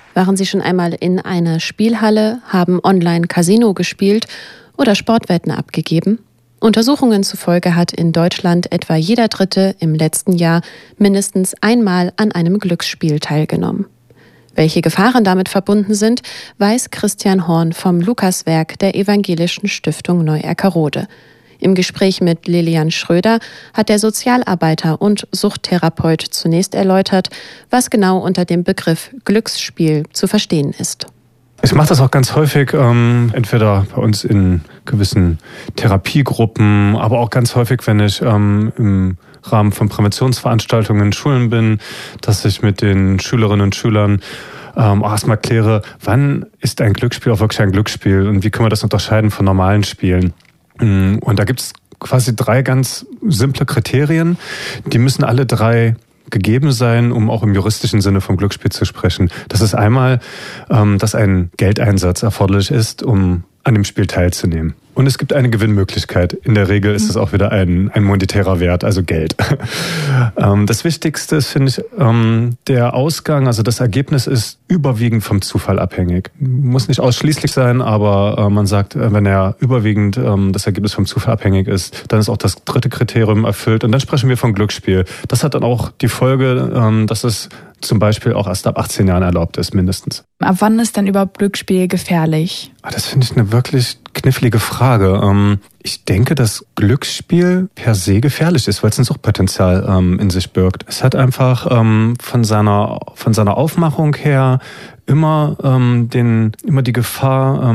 Waren Sie schon einmal in einer Spielhalle, haben online Casino gespielt oder Sportwetten abgegeben? Untersuchungen zufolge hat in Deutschland etwa jeder Dritte im letzten Jahr mindestens einmal an einem Glücksspiel teilgenommen. Welche Gefahren damit verbunden sind, weiß Christian Horn vom Lukaswerk der Evangelischen Stiftung Neu-Eickerode. Im Gespräch mit Lilian Schröder hat der Sozialarbeiter und Suchttherapeut zunächst erläutert, was genau unter dem Begriff Glücksspiel zu verstehen ist. Ich mache das auch ganz häufig, entweder bei uns in gewissen Therapiegruppen, aber auch ganz häufig, wenn ich im Rahmen von Präventionsveranstaltungen in Schulen bin, dass ich mit den Schülerinnen und Schülern erstmal kläre, wann ist ein Glücksspiel auch wirklich ein Glücksspiel und wie können wir das unterscheiden von normalen Spielen. Und da gibt es quasi 3 ganz simple Kriterien, die müssen alle 3 gegeben sein, um auch im juristischen Sinne vom Glücksspiel zu sprechen. Das ist einmal, dass ein Geldeinsatz erforderlich ist, um an dem Spiel teilzunehmen. Und es gibt eine Gewinnmöglichkeit. In der Regel ist es auch wieder ein monetärer Wert, also Geld. Das Wichtigste ist, finde ich, der Ausgang, also das Ergebnis ist überwiegend vom Zufall abhängig. Muss nicht ausschließlich sein, aber man sagt, wenn er überwiegend das Ergebnis vom Zufall abhängig ist, dann ist auch das 3. Kriterium erfüllt. Und dann sprechen wir von Glücksspiel. Das hat dann auch die Folge, dass es zum Beispiel auch erst ab 18 Jahren erlaubt ist, mindestens. Ab wann ist denn überhaupt Glücksspiel gefährlich? Das finde ich eine wirklich knifflige Frage. Ich denke, dass Glücksspiel per se gefährlich ist, weil es ein Suchtpotenzial in sich birgt. Es hat einfach von seiner Aufmachung her immer die Gefahr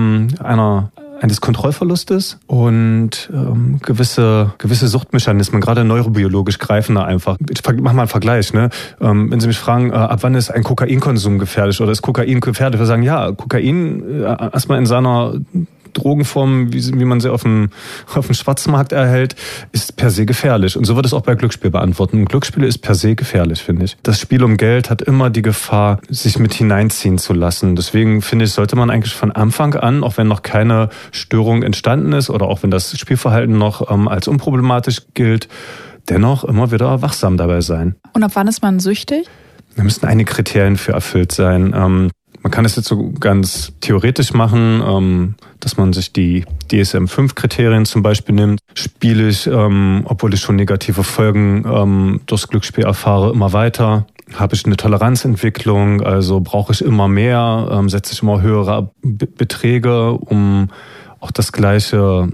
eines Kontrollverlustes und gewisse Suchtmechanismen, gerade neurobiologisch greifen da einfach. Ich mach mal einen Vergleich. Ne? Wenn Sie mich fragen, ab wann ist ein Kokainkonsum gefährlich oder ist Kokain gefährlich? Wir sagen, ja, Kokain erstmal in seiner Drogenform, wie man sie auf dem Schwarzmarkt erhält, ist per se gefährlich. Und so wird es auch bei Glücksspiel beantworten. Und Glücksspiel ist per se gefährlich, finde ich. Das Spiel um Geld hat immer die Gefahr, sich mit hineinziehen zu lassen. Deswegen finde ich, sollte man eigentlich von Anfang an, auch wenn noch keine Störung entstanden ist oder auch wenn das Spielverhalten noch als unproblematisch gilt, dennoch immer wieder wachsam dabei sein. Und ab wann ist man süchtig? Da müssten einige Kriterien für erfüllt sein. Man kann es jetzt so ganz theoretisch machen, dass man sich die DSM-5-Kriterien zum Beispiel nimmt. Spiele ich, obwohl ich schon negative Folgen durchs Glücksspiel erfahre, immer weiter? Habe ich eine Toleranzentwicklung, also brauche ich immer mehr, setze ich immer höhere Beträge, um auch das gleiche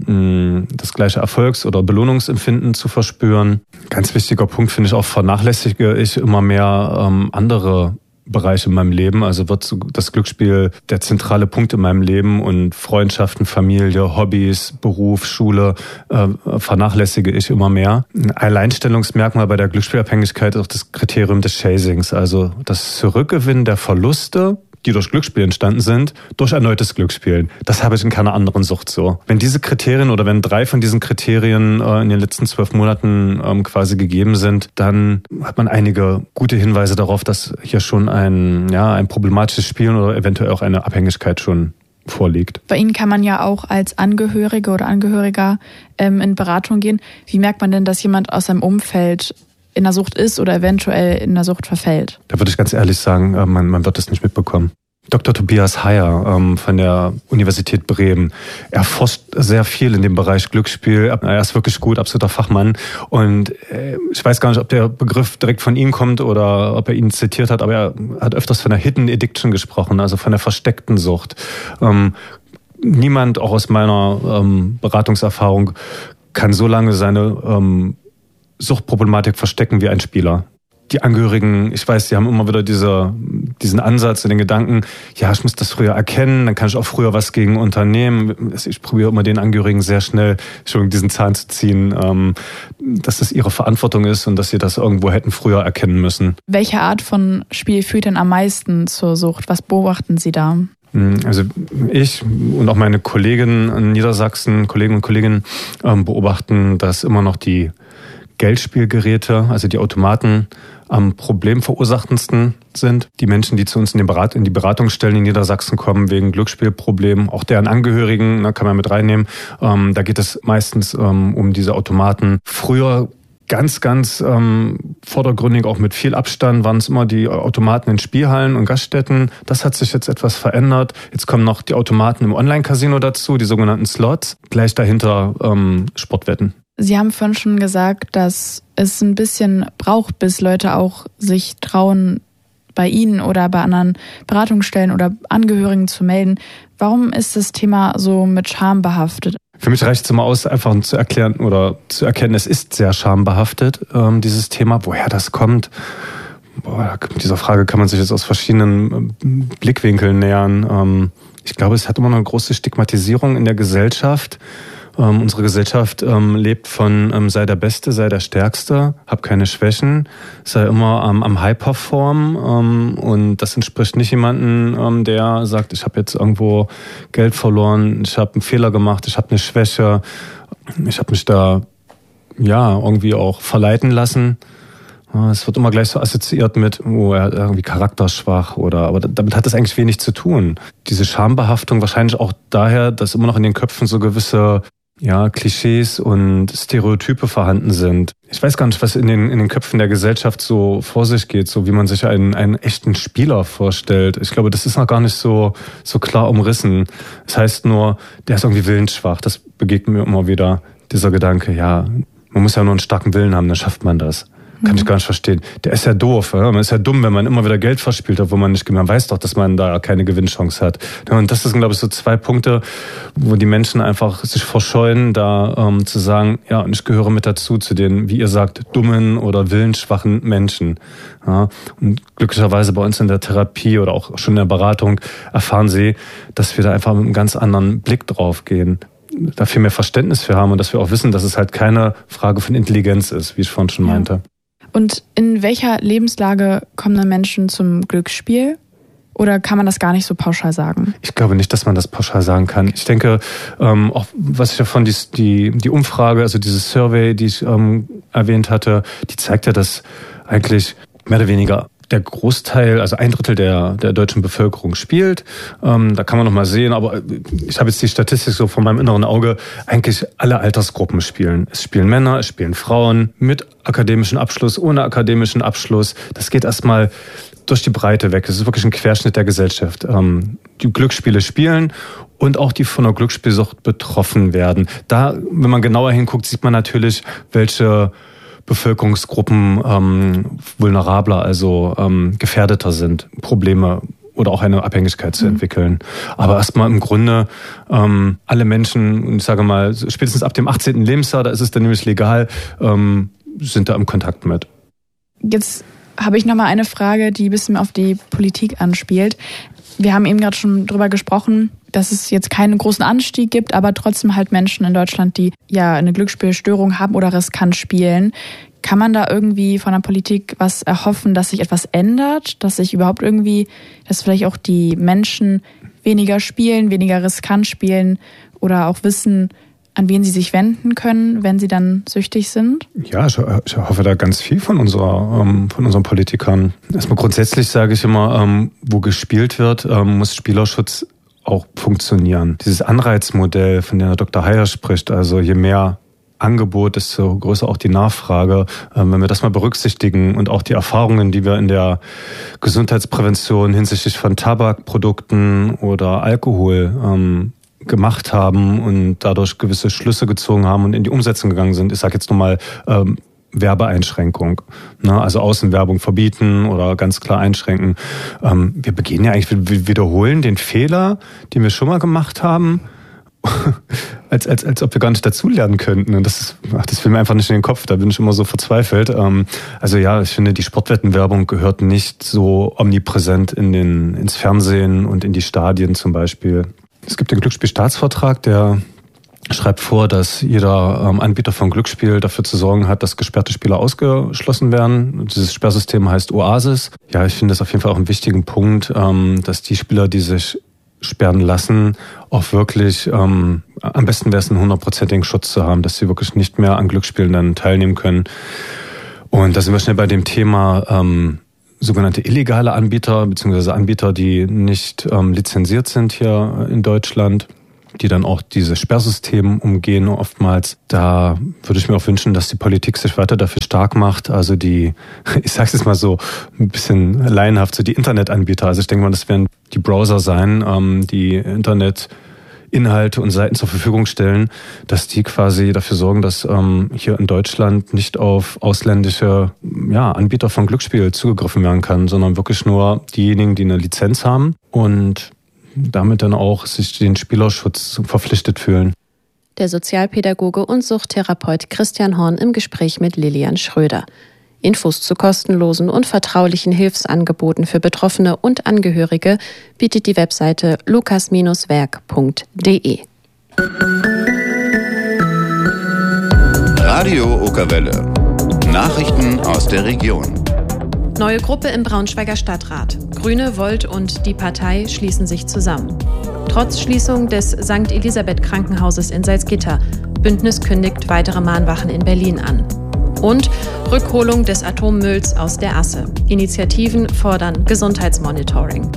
Erfolgs- oder Belohnungsempfinden zu verspüren. Ganz wichtiger Punkt finde ich auch, vernachlässige ich immer mehr andere Bereiche in meinem Leben, also wird das Glücksspiel der zentrale Punkt in meinem Leben und Freundschaften, Familie, Hobbys, Beruf, Schule vernachlässige ich immer mehr. Ein Alleinstellungsmerkmal bei der Glücksspielabhängigkeit ist auch das Kriterium des Chasings, also das Zurückgewinnen der Verluste, die durch Glücksspiel entstanden sind, durch erneutes Glücksspielen. Das habe ich in keiner anderen Sucht so. Wenn diese Kriterien oder wenn 3 von diesen Kriterien in den letzten 12 Monaten quasi gegeben sind, dann hat man einige gute Hinweise darauf, dass hier schon ein problematisches Spielen oder eventuell auch eine Abhängigkeit schon vorliegt. Bei Ihnen kann man ja auch als Angehörige oder Angehöriger in Beratung gehen. Wie merkt man denn, dass jemand aus seinem Umfeld in der Sucht ist oder eventuell in der Sucht verfällt? Da würde ich ganz ehrlich sagen, man wird das nicht mitbekommen. Dr. Tobias Heyer von der Universität Bremen, er forscht sehr viel in dem Bereich Glücksspiel. Er ist wirklich gut, absoluter Fachmann. Und ich weiß gar nicht, ob der Begriff direkt von ihm kommt oder ob er ihn zitiert hat, aber er hat öfters von der Hidden Addiction gesprochen, also von der versteckten Sucht. Niemand, auch aus meiner Beratungserfahrung, kann so lange seine Suchtproblematik verstecken wie ein Spieler. Die Angehörigen, ich weiß, die haben immer wieder diesen Ansatz und den Gedanken, ja, ich muss das früher erkennen, dann kann ich auch früher was gegen unternehmen. Ich probiere immer den Angehörigen sehr schnell schon diesen Zahn zu ziehen, dass das ihre Verantwortung ist und dass sie das irgendwo hätten früher erkennen müssen. Welche Art von Spiel führt denn am meisten zur Sucht? Was beobachten Sie da? Also ich und auch meine Kollegen in Niedersachsen, Kollegen und Kolleginnen, beobachten, dass immer noch die Geldspielgeräte, also die Automaten, am problemverursachendsten sind. Die Menschen, die zu uns in die Beratungsstellen in Niedersachsen kommen wegen Glücksspielproblemen, auch deren Angehörigen, kann man mit reinnehmen. Da geht es meistens um diese Automaten. Früher ganz vordergründig, auch mit viel Abstand, waren es immer die Automaten in Spielhallen und Gaststätten. Das hat sich jetzt etwas verändert. Jetzt kommen noch die Automaten im Online-Casino dazu, die sogenannten Slots. Gleich dahinter Sportwetten. Sie haben vorhin schon gesagt, dass es ein bisschen braucht, bis Leute auch sich trauen, bei Ihnen oder bei anderen Beratungsstellen oder Angehörigen zu melden. Warum ist das Thema so mit Scham behaftet? Für mich reicht es immer aus, einfach zu erklären oder zu erkennen, es ist sehr schambehaftet, dieses Thema. Woher das kommt, dieser Frage kann man sich jetzt aus verschiedenen Blickwinkeln nähern. Ich glaube, es hat immer noch eine große Stigmatisierung in der Gesellschaft. Unsere Gesellschaft lebt von sei der Beste, sei der Stärkste, hab keine Schwächen, sei immer am High-Perform und das entspricht nicht jemandem, der sagt, ich habe jetzt irgendwo Geld verloren, ich habe einen Fehler gemacht, ich habe eine Schwäche, ich habe mich da irgendwie auch verleiten lassen. Es wird immer gleich so assoziiert mit, er hat irgendwie charakterschwach aber damit hat das eigentlich wenig zu tun. Diese Schambehaftung wahrscheinlich auch daher, dass immer noch in den Köpfen so gewisse Klischees und Stereotype vorhanden sind. Ich weiß gar nicht, was in den Köpfen der Gesellschaft so vor sich geht, so wie man sich einen echten Spieler vorstellt. Ich glaube, das ist noch gar nicht so klar umrissen. Das heißt nur, der ist irgendwie willensschwach. Das begegnet mir immer wieder, dieser Gedanke, man muss ja nur einen starken Willen haben, dann schafft man das. Kann ich gar nicht verstehen. Der ist ja doof. Ja? Man ist ja dumm, wenn man immer wieder Geld verspielt, obwohl man weiß doch, dass man da keine Gewinnchance hat. Und das sind, glaube ich, so 2 Punkte, wo die Menschen einfach sich verscheuen, da zu sagen, und ich gehöre mit dazu, zu den, wie ihr sagt, dummen oder willensschwachen Menschen. Ja? Und glücklicherweise bei uns in der Therapie oder auch schon in der Beratung erfahren sie, dass wir da einfach mit einem ganz anderen Blick drauf gehen. Da viel mehr Verständnis für haben und dass wir auch wissen, dass es halt keine Frage von Intelligenz ist, wie ich vorhin schon meinte. Und in welcher Lebenslage kommen dann Menschen zum Glücksspiel? Oder kann man das gar nicht so pauschal sagen? Ich glaube nicht, dass man das pauschal sagen kann. Ich denke, auch was ich davon, die Umfrage, also dieses Survey, die ich erwähnt hatte, die zeigt ja, dass eigentlich mehr oder weniger der Großteil, also 1/3 der deutschen Bevölkerung spielt. Da kann man noch mal sehen, aber ich habe jetzt die Statistik so von meinem inneren Auge, eigentlich alle Altersgruppen spielen. Es spielen Männer, es spielen Frauen mit akademischem Abschluss, ohne akademischen Abschluss. Das geht erstmal durch die Breite weg. Es ist wirklich ein Querschnitt der Gesellschaft. Die Glücksspiele spielen und auch die von der Glücksspielsucht betroffen werden. Da, wenn man genauer hinguckt, sieht man natürlich, welche Bevölkerungsgruppen vulnerabler, also gefährdeter sind, Probleme oder auch eine Abhängigkeit zu entwickeln. Aber erstmal im Grunde alle Menschen, ich sage mal, spätestens ab dem 18. Lebensjahr, da ist es dann nämlich legal, sind da im Kontakt mit. Jetzt habe ich nochmal eine Frage, die ein bisschen auf die Politik anspielt. Wir haben eben gerade schon drüber gesprochen, dass es jetzt keinen großen Anstieg gibt, aber trotzdem halt Menschen in Deutschland, die eine Glücksspielstörung haben oder riskant spielen. Kann man da irgendwie von der Politik was erhoffen, dass sich etwas ändert, dass sich überhaupt irgendwie, dass vielleicht auch die Menschen weniger spielen, weniger riskant spielen oder auch wissen, an wen sie sich wenden können, wenn sie dann süchtig sind? Ja, ich hoffe da ganz viel von unseren Politikern. Erstmal grundsätzlich sage ich immer, wo gespielt wird, muss Spielerschutz auch funktionieren. Dieses Anreizmodell, von dem Herr Dr. Heyer spricht, also je mehr Angebot, desto größer auch die Nachfrage. Wenn wir das mal berücksichtigen und auch die Erfahrungen, die wir in der Gesundheitsprävention hinsichtlich von Tabakprodukten oder Alkohol gemacht haben und dadurch gewisse Schlüsse gezogen haben und in die Umsetzung gegangen sind. Ich sage jetzt nochmal Werbeeinschränkung, also Außenwerbung verbieten oder ganz klar einschränken. Wir begehen ja eigentlich, wir wiederholen den Fehler, den wir schon mal gemacht haben, als ob wir gar nicht dazulernen könnten. Und das will mir einfach nicht in den Kopf, da bin ich immer so verzweifelt. Ich finde, die Sportwettenwerbung gehört nicht so omnipräsent ins Fernsehen und in die Stadien zum Beispiel. Es gibt den Glücksspielstaatsvertrag, der schreibt vor, dass jeder Anbieter von Glücksspiel dafür zu sorgen hat, dass gesperrte Spieler ausgeschlossen werden. Dieses Sperrsystem heißt Oasis. Ja, ich finde das auf jeden Fall auch einen wichtigen Punkt, dass die Spieler, die sich sperren lassen, auch wirklich, am besten wäre es, einen 100%igen Schutz zu haben, dass sie wirklich nicht mehr an Glücksspielen dann teilnehmen können. Und da sind wir schnell bei dem Thema sogenannte illegale Anbieter, beziehungsweise Anbieter, die nicht lizenziert sind hier in Deutschland. die dann auch dieses Sperrsystem umgehen oftmals. Da würde ich mir auch wünschen, dass die Politik sich weiter dafür stark macht. Also ich sag's jetzt mal so ein bisschen laienhaft, so die Internetanbieter. Also ich denke mal, das werden die Browser sein, die Internetinhalte und Seiten zur Verfügung stellen, dass die quasi dafür sorgen, dass hier in Deutschland nicht auf ausländische Anbieter von Glücksspiel zugegriffen werden kann, sondern wirklich nur diejenigen, die eine Lizenz haben und damit dann auch sich den Spielerschutz verpflichtet fühlen. Der Sozialpädagoge und Suchttherapeut Christian Horn im Gespräch mit Lilian Schröder. Infos zu kostenlosen und vertraulichen Hilfsangeboten für Betroffene und Angehörige bietet die Webseite lukas-werk.de. Radio Okerwelle. Nachrichten aus der Region. Neue Gruppe im Braunschweiger Stadtrat. Grüne, Volt und die Partei schließen sich zusammen. Trotz Schließung des St. Elisabeth Krankenhauses in Salzgitter. Bündnis kündigt weitere Mahnwachen in Berlin an. Und Rückholung des Atommülls aus der Asse. Initiativen fordern Gesundheitsmonitoring.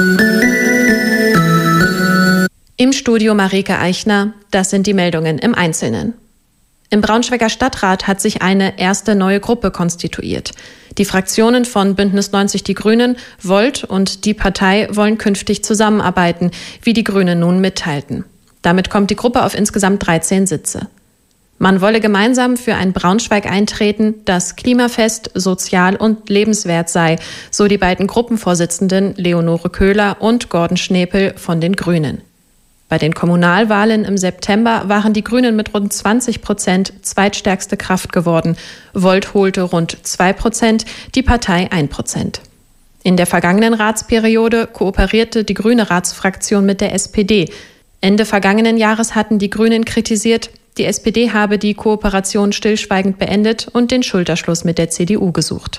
Im Studio Marike Eichner, das sind die Meldungen im Einzelnen. Im Braunschweiger Stadtrat hat sich eine erste neue Gruppe konstituiert. Die Fraktionen von Bündnis 90 Die Grünen, Volt und die Partei wollen künftig zusammenarbeiten, wie die Grünen nun mitteilten. Damit kommt die Gruppe auf insgesamt 13 Sitze. Man wolle gemeinsam für ein Braunschweig eintreten, das klimafest, sozial und lebenswert sei, so die beiden Gruppenvorsitzenden Leonore Köhler und Gordon Schnepel von den Grünen. Bei den Kommunalwahlen im September waren die Grünen mit rund 20% zweitstärkste Kraft geworden. Volt holte rund 2%, die Partei 1%. In der vergangenen Ratsperiode kooperierte die grüne Ratsfraktion mit der SPD. Ende vergangenen Jahres hatten die Grünen kritisiert, die SPD habe die Kooperation stillschweigend beendet und den Schulterschluss mit der CDU gesucht.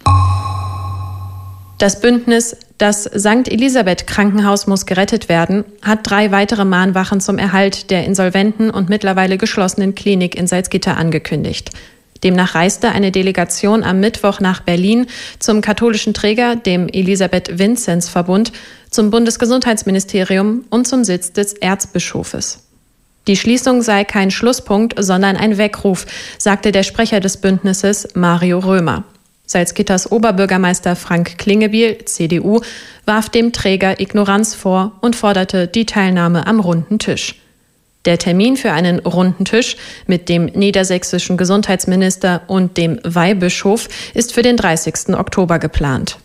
Das Bündnis Das St. Elisabeth Krankenhaus muss gerettet werden hat 3 weitere Mahnwachen zum Erhalt der insolventen und mittlerweile geschlossenen Klinik in Salzgitter angekündigt. Demnach reiste eine Delegation am Mittwoch nach Berlin zum katholischen Träger, dem Elisabeth-Vinzenz-Verbund, zum Bundesgesundheitsministerium und zum Sitz des Erzbischofes. Die Schließung sei kein Schlusspunkt, sondern ein Weckruf, sagte der Sprecher des Bündnisses Mario Römer. Salzgitters Oberbürgermeister Frank Klingebiel, CDU, warf dem Träger Ignoranz vor und forderte die Teilnahme am runden Tisch. Der Termin für einen runden Tisch mit dem niedersächsischen Gesundheitsminister und dem Weihbischof ist für den 30. Oktober geplant.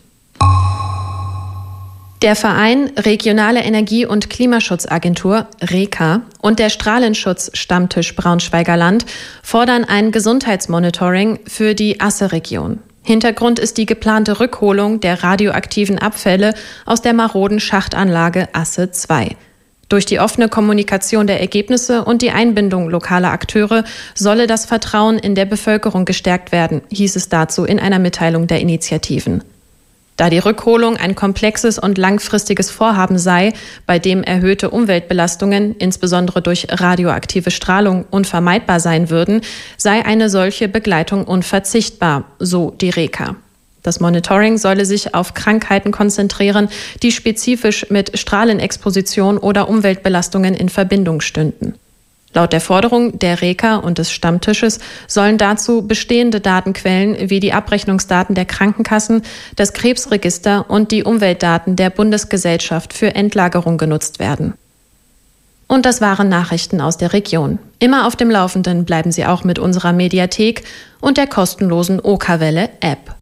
Der Verein Regionale Energie- und Klimaschutzagentur REKA und der Strahlenschutz-Stammtisch Braunschweiger Land fordern ein Gesundheitsmonitoring für die Asse-Region. Hintergrund ist die geplante Rückholung der radioaktiven Abfälle aus der maroden Schachtanlage Asse 2. Durch die offene Kommunikation der Ergebnisse und die Einbindung lokaler Akteure solle das Vertrauen in der Bevölkerung gestärkt werden, hieß es dazu in einer Mitteilung der Initiativen. Da die Rückholung ein komplexes und langfristiges Vorhaben sei, bei dem erhöhte Umweltbelastungen, insbesondere durch radioaktive Strahlung, unvermeidbar sein würden, sei eine solche Begleitung unverzichtbar, so die REKA. Das Monitoring solle sich auf Krankheiten konzentrieren, die spezifisch mit Strahlenexposition oder Umweltbelastungen in Verbindung stünden. Laut der Forderung der REKA und des Stammtisches sollen dazu bestehende Datenquellen wie die Abrechnungsdaten der Krankenkassen, das Krebsregister und die Umweltdaten der Bundesgesellschaft für Endlagerung genutzt werden. Und das waren Nachrichten aus der Region. Immer auf dem Laufenden bleiben Sie auch mit unserer Mediathek und der kostenlosen Okerwelle-App.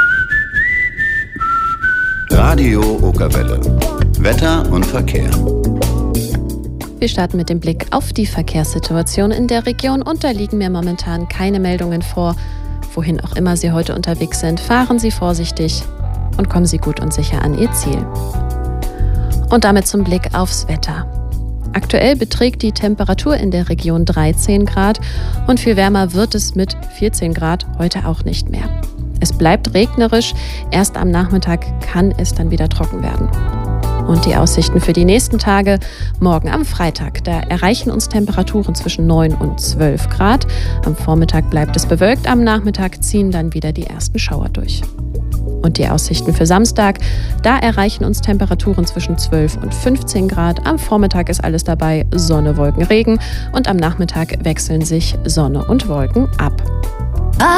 Radio Okerwelle. Wetter und Verkehr. Wir starten mit dem Blick auf die Verkehrssituation in der Region und da liegen mir momentan keine Meldungen vor. Wohin auch immer Sie heute unterwegs sind, fahren Sie vorsichtig und kommen Sie gut und sicher an Ihr Ziel. Und damit zum Blick aufs Wetter. Aktuell beträgt die Temperatur in der Region 13 Grad und viel wärmer wird es mit 14 Grad heute auch nicht mehr. Es bleibt regnerisch, erst am Nachmittag kann es dann wieder trocken werden. Und die Aussichten für die nächsten Tage, morgen am Freitag, da erreichen uns Temperaturen zwischen 9 und 12 Grad. Am Vormittag bleibt es bewölkt, am Nachmittag ziehen dann wieder die ersten Schauer durch. Und die Aussichten für Samstag, da erreichen uns Temperaturen zwischen 12 und 15 Grad. Am Vormittag ist alles dabei, Sonne, Wolken, Regen. Und am Nachmittag wechseln sich Sonne und Wolken ab.